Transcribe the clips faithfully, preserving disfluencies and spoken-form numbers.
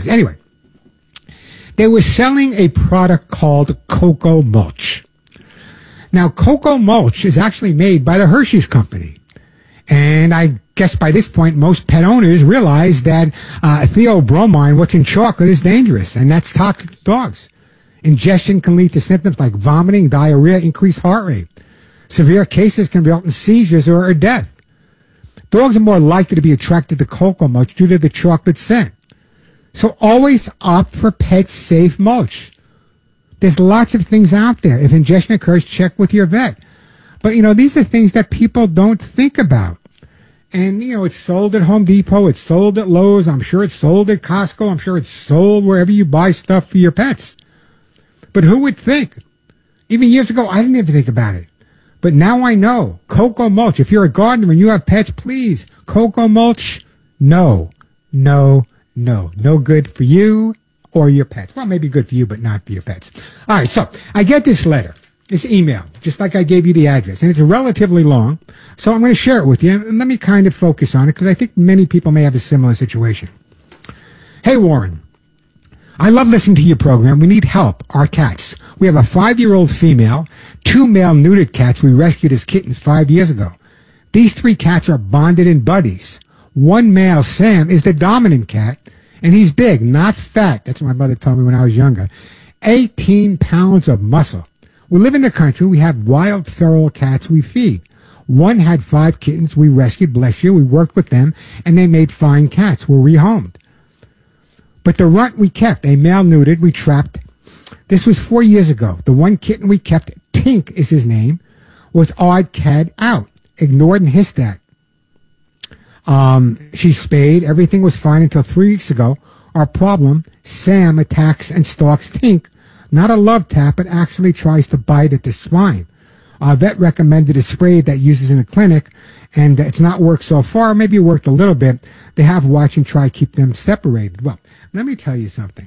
dogs. Anyway, they were selling a product called Cocoa Mulch. Now, Cocoa Mulch is actually made by the Hershey's Company. And I guess by this point, most pet owners realize that uh, theobromine, what's in chocolate, is dangerous, and that's toxic to dogs. Ingestion can lead to symptoms like vomiting, diarrhea, increased heart rate. Severe cases can result in seizures or, or death. Dogs are more likely to be attracted to cocoa mulch due to the chocolate scent. So always opt for pet-safe mulch. There's lots of things out there. If ingestion occurs, check with your vet. But, you know, these are things that people don't think about. And, you know, it's sold at Home Depot. It's sold at Lowe's. I'm sure it's sold at Costco. I'm sure it's sold wherever you buy stuff for your pets. But who would think? Even years ago, I didn't even think about it. But now I know. Cocoa mulch. If you're a gardener and you have pets, please. Cocoa mulch, no. No, no. No good for you or your pets. Well, maybe good for you, but not for your pets. All right, so I get this letter, this email, just like I gave you the address. And it's relatively long, so I'm going to share it with you. And let me kind of focus on it, because I think many people may have a similar situation. Hey, Warren. I love listening to your program. We need help. Our cats. We have a five-year-old female, two male neutered cats we rescued as kittens five years ago. These three cats are bonded and buddies. One male, Sam, is the dominant cat, and he's big, not fat. That's what my mother told me when I was younger. eighteen pounds of muscle. We live in the country. We have wild feral cats we feed. One had five kittens we rescued, bless you. We worked with them, and they made fine cats. We're rehomed. But the runt we kept, a male neutered, we trapped. This was four years ago. The one kitten we kept, Tink is his name, was odd cat out, ignored and hissed at. Um, she spayed. Everything was fine until three weeks ago. Our problem, Sam attacks and stalks Tink. Not a love tap, but actually tries to bite at the spine. Our vet recommended a spray that uses in the clinic, and it's not worked so far. Maybe it worked a little bit. They have watched and try to keep them separated. Well, let me tell you something.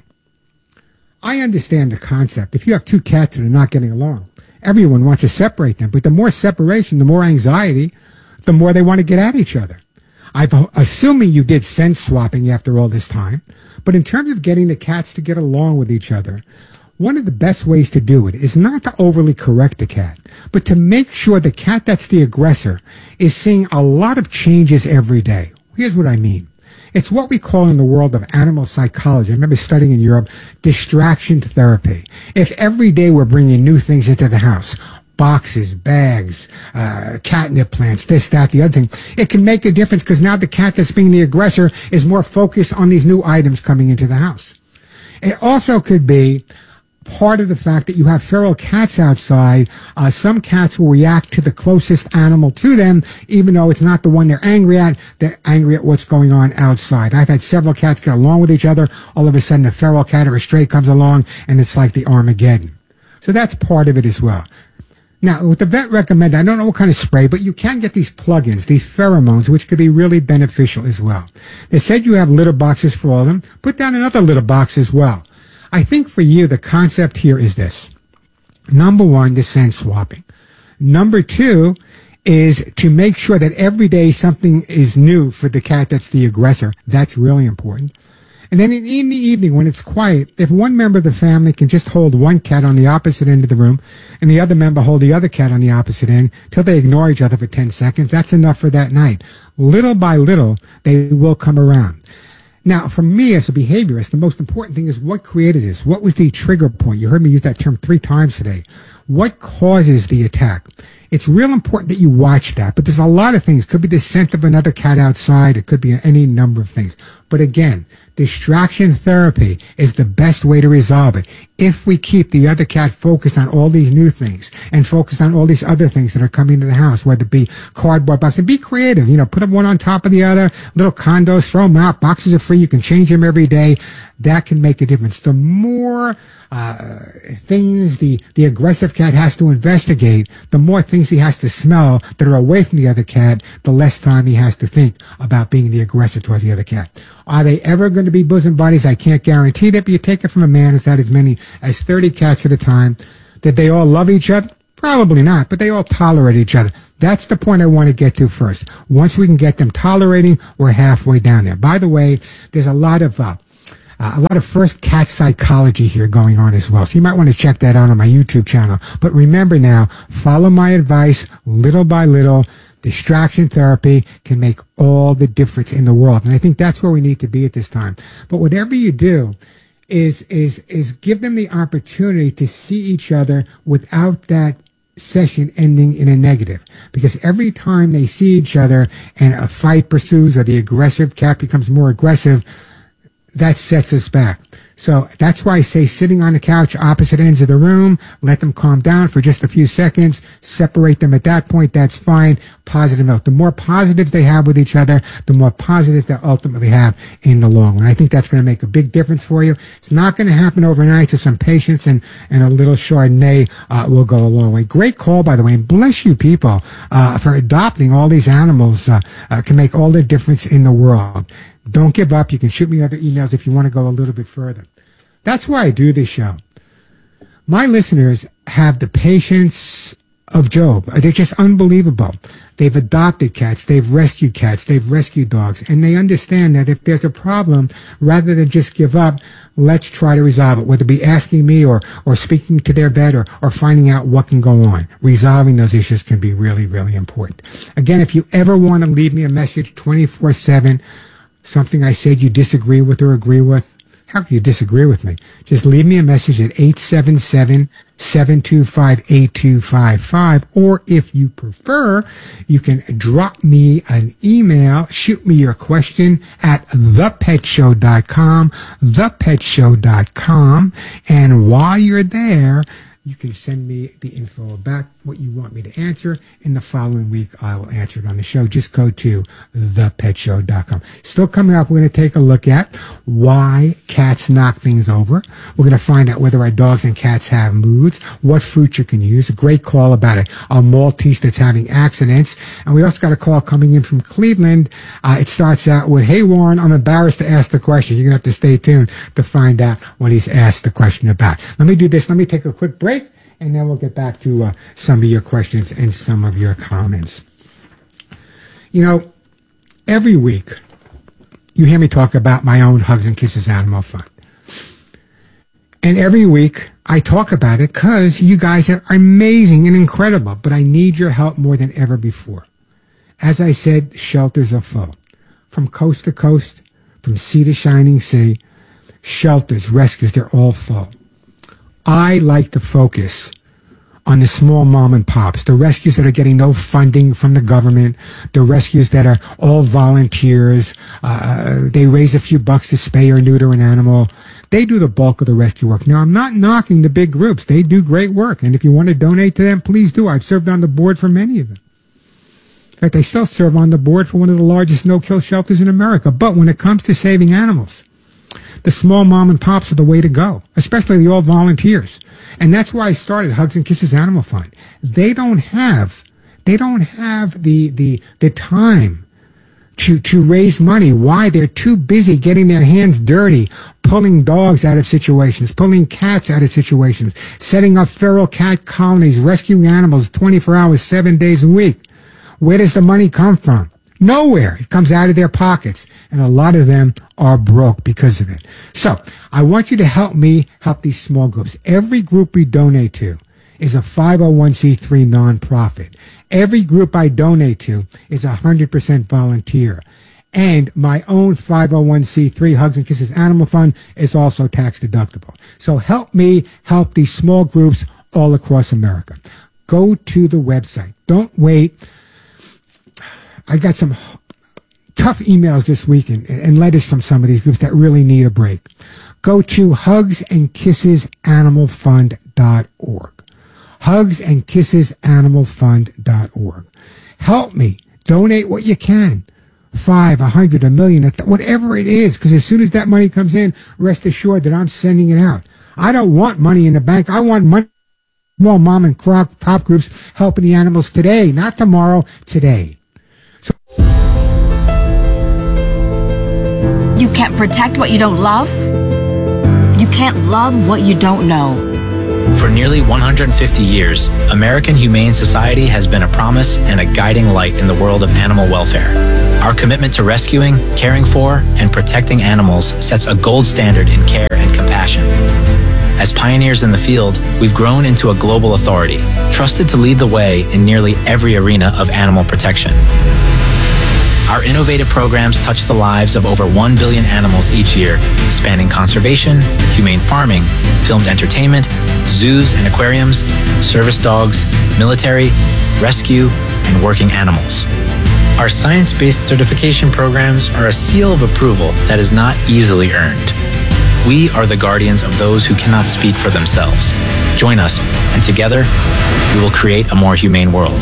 I understand the concept. If you have two cats that are not getting along, everyone wants to separate them. But the more separation, the more anxiety, the more they want to get at each other. I'm assuming you did scent swapping after all this time. But in terms of getting the cats to get along with each other, one of the best ways to do it is not to overly correct the cat, but to make sure the cat that's the aggressor is seeing a lot of changes every day. Here's what I mean. It's what we call in the world of animal psychology. I remember studying in Europe, distraction therapy. If every day we're bringing new things into the house, boxes, bags, uh, catnip plants, this, that, the other thing, it can make a difference, because now the cat that's being the aggressor is more focused on these new items coming into the house. It also could be part of the fact that you have feral cats outside. Uh, some cats will react to the closest animal to them, even though it's not the one they're angry at. They're angry at what's going on outside. I've had several cats get along with each other. All of a sudden, a feral cat or a stray comes along, and it's like the Armageddon. So that's part of it as well. Now, what the vet recommended, I don't know what kind of spray, but you can get these plug-ins, these pheromones, which could be really beneficial as well. They said you have litter boxes for all of them. Put down another litter box as well. I think for you, the concept here is this. Number one, the scent swapping. Number two is to make sure that every day something is new for the cat that's the aggressor. That's really important. And then in, in the evening, when it's quiet, if one member of the family can just hold one cat on the opposite end of the room and the other member hold the other cat on the opposite end till they ignore each other for ten seconds, that's enough for that night. Little by little, they will come around. Now, for me as a behaviorist, the most important thing is what created this. What was the trigger point? You heard me use that term three times today. What causes the attack? It's real important that you watch that, but there's a lot of things. It could be the scent of another cat outside. It could be any number of things. But again, distraction therapy is the best way to resolve it. If we keep the other cat focused on all these new things and focused on all these other things that are coming into the house, whether it be cardboard boxes, and be creative, you know, put them one on top of the other, little condos, throw them out, boxes are free, you can change them every day. That can make a difference. The more uh things the, the aggressive cat has to investigate, the more things he has to smell that are away from the other cat, the less time he has to think about being the aggressor towards the other cat. Are they ever going to be bosom buddies? I can't guarantee that, but you take it from a man who's had as many as thirty cats at a time. Did they all love each other? Probably not, but they all tolerate each other. That's the point I want to get to first. Once we can get them tolerating, we're halfway down there. By the way, there's a lot of uh, uh, a lot of first cat psychology here going on as well. So you might want to check that out on my YouTube channel. But remember now, follow my advice little by little. Distraction therapy can make all the difference in the world. And I think that's where we need to be at this time. But whatever you do is, is, is give them the opportunity to see each other without that session ending in a negative. Because every time they see each other and a fight pursues or the aggressive cat becomes more aggressive, that sets us back. So that's why I say sitting on the couch opposite ends of the room, let them calm down for just a few seconds, separate them at that point, that's fine. Positive note. The more positives they have with each other, the more positive they'll ultimately have in the long run. I think that's going to make a big difference for you. It's not going to happen overnight, so some patience and, and a little Chardonnay uh, will go a long way. Great call, by the way, and bless you people uh, for adopting all these animals. Uh, uh, can make all the difference in the world. Don't give up. You can shoot me other emails if you want to go a little bit further. That's why I do this show. My listeners have the patience of Job. They're just unbelievable. They've adopted cats. They've rescued cats. They've rescued dogs. And they understand that if there's a problem, rather than just give up, let's try to resolve it, whether it be asking me or, or speaking to their vet or, or finding out what can go on. Resolving those issues can be really, really important. Again, if you ever want to leave me a message twenty-four seven, something I said you disagree with or agree with, how can you disagree with me? Just leave me a message at eight seven seven, seven two five, eight two five five, or if you prefer, you can drop me an email, shoot me your question at the pet show dot com, the pet show dot com, and while you're there, you can send me the info about what you want me to answer. In the following week, I will answer it on the show. Just go to the pet show dot com. Still coming up, we're going to take a look at why cats knock things over. We're going to find out whether our dogs and cats have moods, what fruit you can use. A great call about it. A Maltese that's having accidents. And we also got a call coming in from Cleveland. Uh, it starts out with, hey, Warren, I'm embarrassed to ask the question. You're going to have to stay tuned to find out what he's asked the question about. Let me do this. Let me take a quick break. And then we'll get back to uh, some of your questions and some of your comments. You know, every week you hear me talk about my own Hugs and Kisses Animal Fund. And every week I talk about it because you guys are amazing and incredible, but I need your help more than ever before. As I said, shelters are full. From coast to coast, from sea to shining sea, shelters, rescues, they're all full. I like to focus on the small mom and pops, the rescues that are getting no funding from the government, the rescues that are all volunteers. Uh, they raise a few bucks to spay or neuter an animal. They do the bulk of the rescue work. Now, I'm not knocking the big groups. They do great work. And if you want to donate to them, please do. I've served on the board for many of them. In fact, I still serve on the board for one of the largest no-kill shelters in America. But when it comes to saving animals, the small mom and pops are the way to go, especially the all volunteers. And that's why I started Hugs and Kisses Animal Fund. They don't have, they don't have the, the, the time to, to raise money. Why? They're too busy getting their hands dirty, pulling dogs out of situations, pulling cats out of situations, setting up feral cat colonies, rescuing animals twenty-four hours, seven days a week. Where does the money come from? Nowhere. It comes out of their pockets. And a lot of them are broke because of it. So I want you to help me help these small groups. Every group we donate to is a five oh one c three nonprofit. Every group I donate to is one hundred percent volunteer. And my own five oh one c three Hugs and Kisses Animal Fund is also tax deductible. So help me help these small groups all across America. Go to the website. Don't wait. I got some tough emails this week and, and letters from some of these groups that really need a break. Go to hugs and kisses animal fund dot org. hugs and kisses animal fund dot org. Help me. Donate what you can. Five, a hundred, a million, whatever it is, because as soon as that money comes in, rest assured that I'm sending it out. I don't want money in the bank. I want money. Small mom and pop groups helping the animals today, not tomorrow, today. You can't protect what you don't love. You can't love what you don't know. For nearly one hundred fifty years, American Humane Society has been a promise and a guiding light in the world of animal welfare. Our commitment to rescuing, caring for, and protecting animals sets a gold standard in care and compassion. As pioneers in the field, we've grown into a global authority, trusted to lead the way in nearly every arena of animal protection. Our innovative programs touch the lives of over one billion animals each year, spanning conservation, humane farming, filmed entertainment, zoos and aquariums, service dogs, military, rescue, and working animals. Our science-based certification programs are a seal of approval that is not easily earned. We are the guardians of those who cannot speak for themselves. Join us, and together, we will create a more humane world.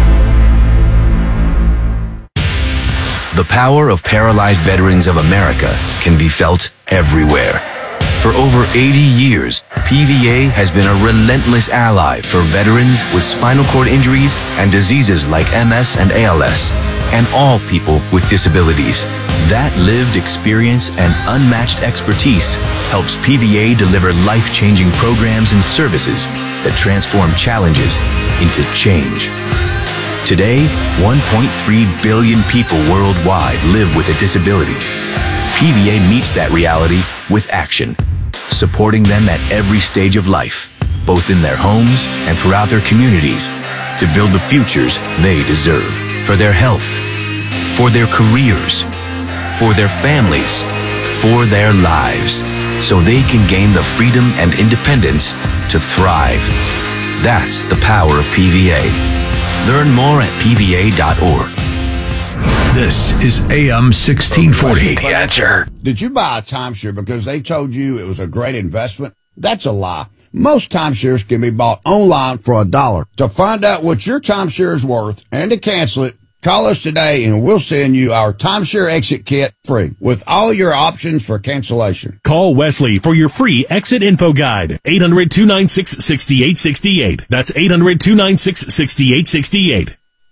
The power of Paralyzed Veterans of America can be felt everywhere. For over eighty years, P V A has been a relentless ally for veterans with spinal cord injuries and diseases like M S and A L S, and all people with disabilities. That lived experience and unmatched expertise helps P V A deliver life-changing programs and services that transform challenges into change. Today, one point three billion people worldwide live with a disability. P V A meets that reality with action, supporting them at every stage of life, both in their homes and throughout their communities, to build the futures they deserve for their health, for their careers, for their families, for their lives, so they can gain the freedom and independence to thrive. That's the power of P V A. Learn more at P V A dot org. This is A M sixteen forty. The Answer. Did you buy a timeshare because they told you it was a great investment? That's a lie. Most timeshares can be bought online for a dollar. To find out what your timeshare is worth and to cancel it, call us today and we'll send you our timeshare exit kit free with all your options for cancellation. Call Wesley for your free exit info guide. eight hundred, two nine six, six eight six eight. That's eight hundred, two nine six, six eight six eight.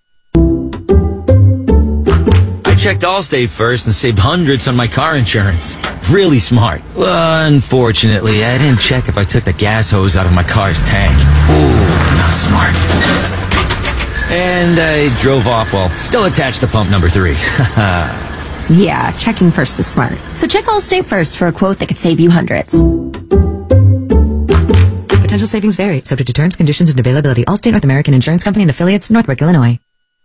I checked Allstate first and saved hundreds on my car insurance. Really smart. Well, unfortunately, I didn't check if I took the gas hose out of my car's tank. Ooh, not smart. And I drove off while still attached to pump number three. Yeah, checking first is smart. So check Allstate first for a quote that could save you hundreds. Potential savings vary, subject to terms, conditions, and availability. Allstate North American Insurance Company and affiliates, Northbrook, Illinois.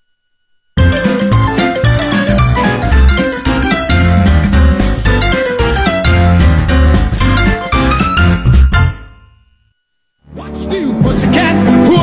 What's new, pussycat? Whoa,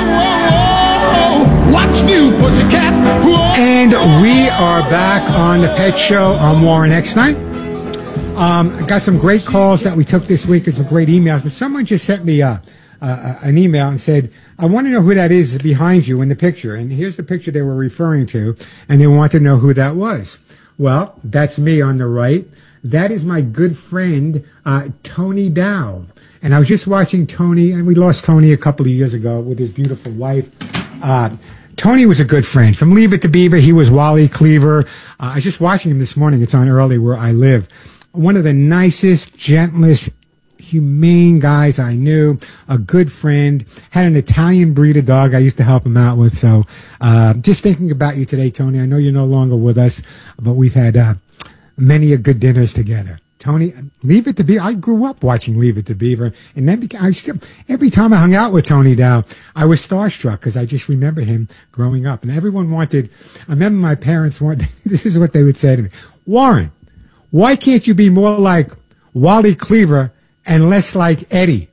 whoa, whoa. What's new, pussycat? Whoa. And we are back on the Pet Show on Warren X Night. Um, I got some great calls that we took this week and some great emails, but someone just sent me a, a, an email and said, I want to know who that is behind you in the picture. And here's the picture they were referring to, and they want to know who that was. Well, that's me on the right. That is my good friend, uh, Tony Dow. And I was just watching Tony, and we lost Tony a couple of years ago with his beautiful wife. Uh, Tony was a good friend. From Leave It to Beaver, he was Wally Cleaver. Uh, I was just watching him this morning. It's on early where I live. One of the nicest, gentlest, humane guys I knew. A good friend. Had an Italian breed of dog I used to help him out with. So uh, just thinking about you today, Tony. I know you're no longer with us, but we've had uh, many a good dinners together. Tony, Leave It to Beaver. I grew up watching Leave It to Beaver, and then I still, every time I hung out with Tony Dow, I was starstruck because I just remember him growing up. And everyone wanted, I remember my parents wanted, this is what they would say to me, Warren, why can't you be more like Wally Cleaver and less like Eddie?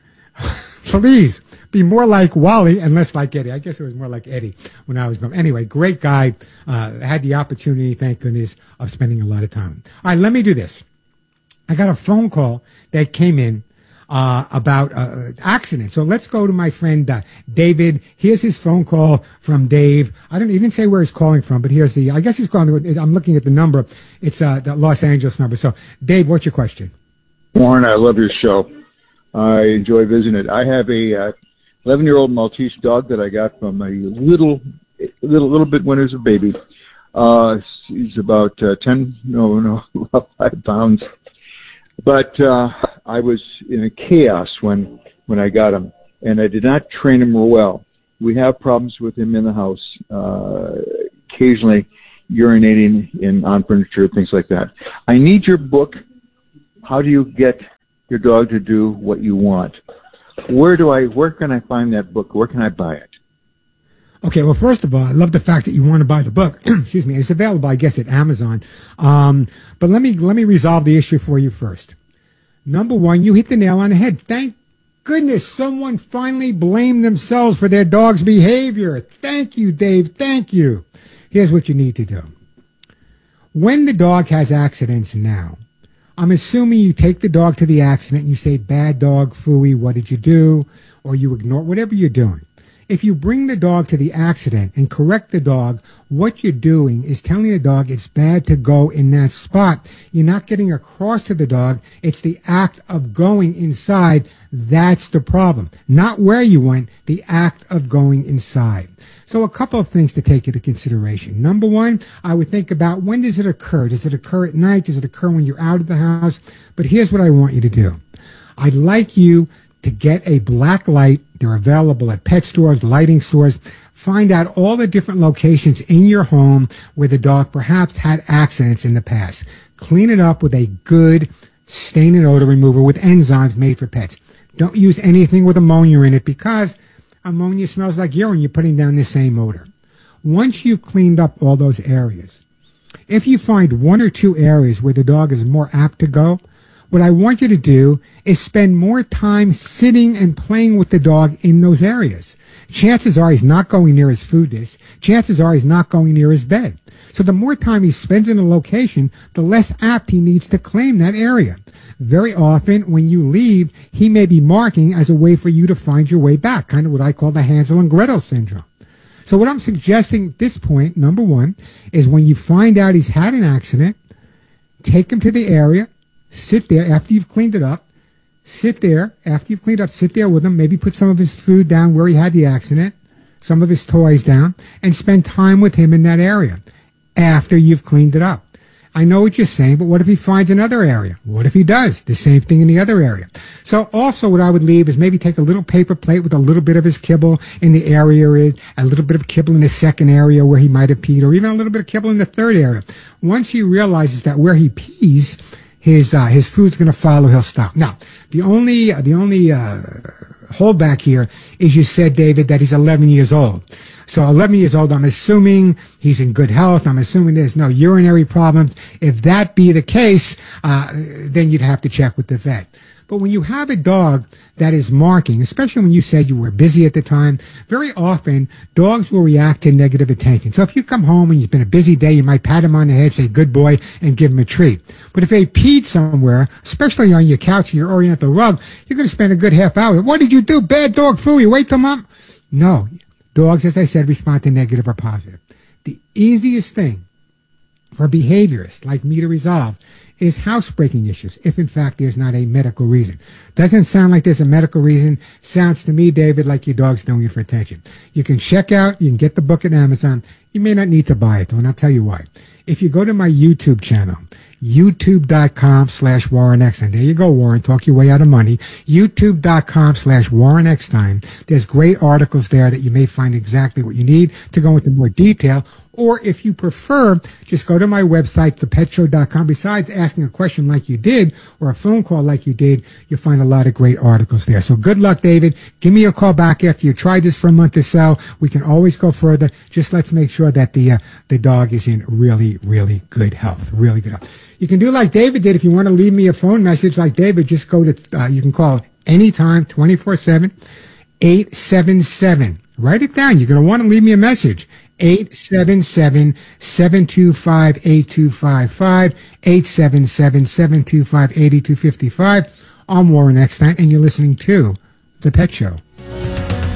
Please, be more like Wally and less like Eddie. I guess it was more like Eddie when I was growing up. Anyway, great guy. Uh, had the opportunity, thank goodness, of spending a lot of time. All right, let me do this. I got a phone call that came in uh, about uh, accident. So let's go to my friend uh, David. Here's his phone call from Dave. I don't even say where he's calling from, but here's the, I guess he's calling, I'm looking at the number. It's uh, the Los Angeles number. So, Dave, what's your question? Warren, I love your show. I enjoy visiting it. I have a uh, eleven-year-old Maltese dog that I got from a little, little, little bit when he was a baby. Uh, he's about uh, ten, no, no, about five pounds. But uh, I was in a chaos when when I got him, and I did not train him well. We have problems with him in the house. Uh, occasionally, urinating in on furniture, things like that. I need your book. How do you get your dog to do what you want? Where do I? Where can I find that book? Where can I buy it? Okay, well, first of all, I love the fact that you want to buy the book. Excuse me. It's available, I guess, at Amazon. Um, but let me let me resolve the issue for you first. Number one, you hit the nail on the head. Thank goodness someone finally blamed themselves for their dog's behavior. Thank you, Dave. Thank you. Here's what you need to do. When the dog has accidents now, I'm assuming you take the dog to the accident and you say, bad dog, phooey, what did you do? Or you ignore whatever you're doing. If you bring the dog to the accident and correct the dog, what you're doing is telling the dog it's bad to go in that spot. You're not getting across to the dog. It's the act of going inside. That's the problem. Not where you went, the act of going inside. So a couple of things to take into consideration. Number one, I would think about when does it occur? Does it occur at night? Does it occur when you're out of the house? But here's what I want you to do. I'd like you to get a black light. They're available at pet stores, lighting stores. Find out all the different locations in your home where the dog perhaps had accidents in the past. Clean it up with a good stain and odor remover with enzymes made for pets. Don't use anything with ammonia in it because ammonia smells like urine. You're putting down the same odor. Once you've cleaned up all those areas, if you find one or two areas where the dog is more apt to go, what I want you to do is spend more time sitting and playing with the dog in those areas. Chances are he's not going near his food dish. Chances are he's not going near his bed. So the more time he spends in a location, the less apt he needs to claim that area. Very often, when you leave, he may be marking as a way for you to find your way back, kind of what I call the Hansel and Gretel syndrome. So what I'm suggesting at this point, number one, is when you find out he's had an accident, take him to the area, sit there after you've cleaned it up. Sit there after you've cleaned up. Sit there with him. Maybe put some of his food down where he had the accident, some of his toys down, and spend time with him in that area after you've cleaned it up. I know what you're saying, but what if he finds another area? What if he does the same thing in the other area? So also what I would leave is maybe take a little paper plate with a little bit of his kibble in the area, is a little bit of kibble in the second area where he might have peed, or even a little bit of kibble in the third area. Once he realizes that where he pees, his uh, his food's going to follow, he'll stop. Now, the only uh, the only uh, holdback here is you said, David, that he's eleven years old. So eleven years old, I'm assuming he's in good health. I'm assuming there's no urinary problems. If that be the case, uh, then you'd have to check with the vet. But when you have a dog that is marking, especially when you said you were busy at the time, very often dogs will react to negative attention. So if you come home and it's been a busy day, you might pat him on the head, say good boy, and give him a treat. But if they peed somewhere, especially on your couch or your oriental rug, you're going to spend a good half hour. What did you do? Bad dog food. You wake them up? No. Dogs, as I said, respond to negative or positive. The easiest thing for behaviorists like me to resolve is housebreaking issues, if in fact there's not a medical reason. Doesn't sound like there's a medical reason. Sounds to me, David, like your dog's doing it for attention. You can check out, you can get the book at Amazon. You may not need to buy it, though, and I'll tell you why. If you go to my YouTube channel, youtube.com slash Warren Eckstein. There you go, Warren. Talk your way out of money. youtube.com slash Warren Eckstein. There's great articles there that you may find exactly what you need to go into more detail. Or if you prefer, just go to my website, the pet show dot com. Besides asking a question like you did or a phone call like you did, you'll find a lot of great articles there. So good luck, David. Give me a call back after you tried this for a month or so. We can always go further. Just let's make sure that the uh, the dog is in really, really good health. Really good health. You can do like David did. If you want to leave me a phone message like David, just go to, uh, you can call anytime, twenty-four seven, eight seven seven. Write it down. You're going to want to leave me a message. eight seven seven, seven two five, eight two five five, eight seven seven, seven two five, eight two five five. I'm Warren Eckstein, and you're listening to The Pet Show.